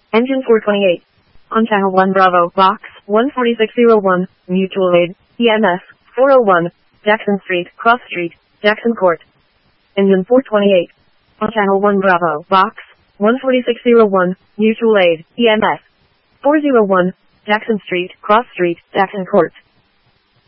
Engine 428. On channel 1 Bravo, box 14601, mutual aid, EMS 401, Jackson Street, Cross Street, Jackson Court. Engine 428. On channel 1 Bravo, box 14601, mutual aid, EMS 401, Jackson Street, Cross Street, Jackson Court.